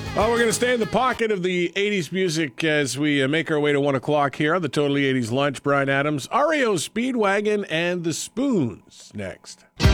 Well, we're going to stay in the pocket of the 80s music as we make our way to 1 o'clock here on the Totally 80s Lunch. Bryan Adams, REO Speedwagon, and The Spoons next.